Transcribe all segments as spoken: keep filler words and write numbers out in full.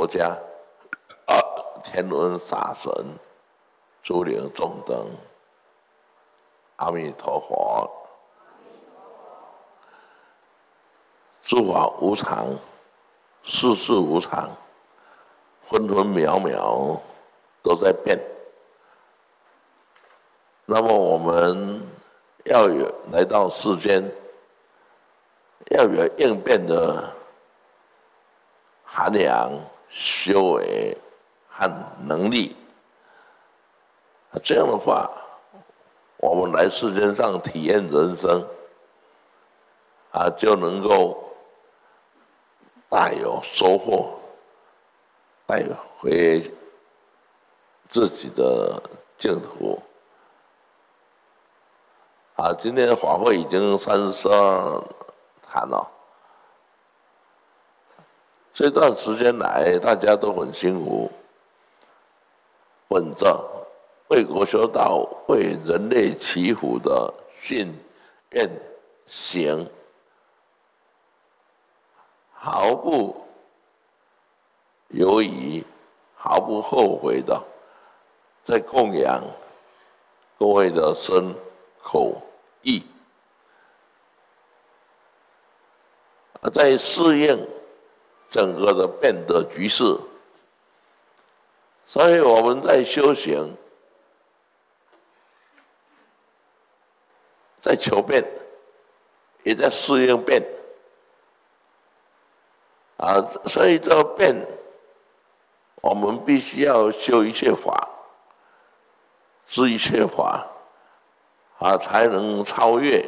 国家，啊，天文煞神，诸灵众灯，阿弥陀佛，诸法无常，世事无常，分分秒秒都在变。那么我们要有来到世间，要有应变的涵养、修为和能力。这样的话，我们来世间上体验人生，啊，就能够大有收获，带回自己的净土。啊，今天的法会已经三十二坛了。这段时间来，大家都很辛苦，本着为国修道、为人类祈福的信愿行，毫不犹豫、毫不后悔的在供养各位的身口意，在适应整个的变的局势。所以我们在修行，在求变，也在适应变。啊，所以这个变，我们必须要修一切法，知一切法，啊，才能超越。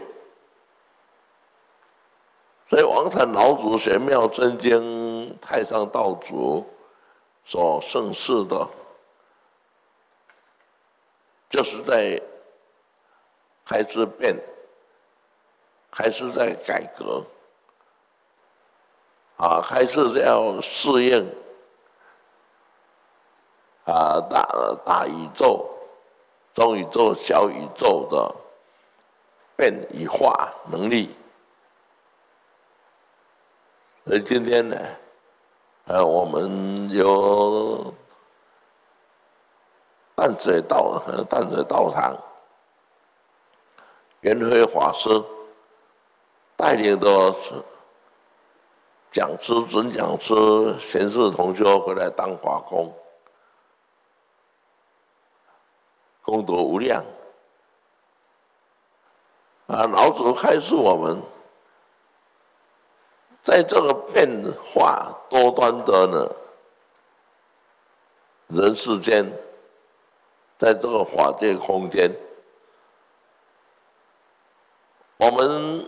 所以王禅老祖玄妙真经太上道祖所盛世的，就是在开始变，开始在改革，啊，开始要适应啊大大宇宙、中宇宙、小宇宙的变与化能力。所以今天呢，呃，我们由淡水道淡水道场圆辉法师带领的讲师、准讲师、贤士同修回来当法工，功德无量。啊，老祖开示我们，在这个变化多端的呢人世间，在这个法界空间，我们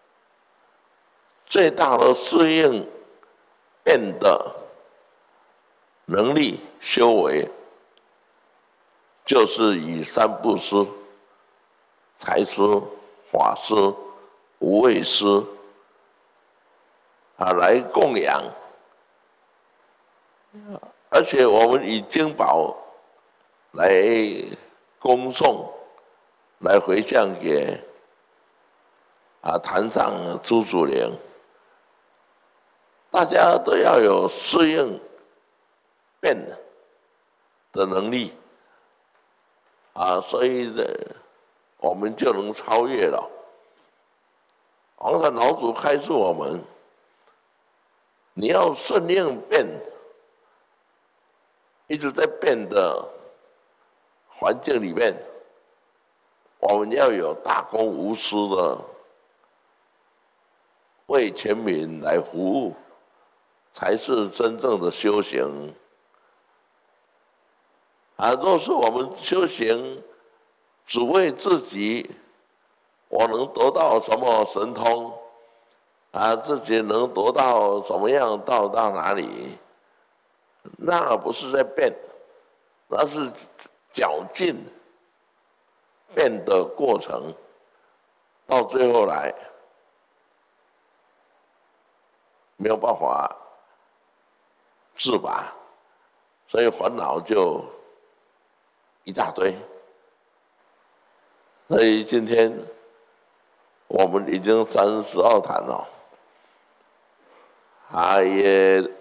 最大的适应变的能力修为，就是以三布施、财施、法施、无畏施啊来供养，而且我们以经宝来恭送，来回向给啊坛上诸祖灵，大家都要有适应变的能力啊，所以呢，我们就能超越了。王禅老祖开示我们，你要顺应变，一直在变的环境里面，我们要有大公无私的为全民来服务，才是真正的修行。啊，若是我们修行只为自己，我能得到什么神通啊？自己能得到怎么样到到哪里？那不是在变，那是绞尽变的过程，到最后来没有办法自拔，所以烦恼就一大堆。所以今天我们已经三十二坛了，啊，也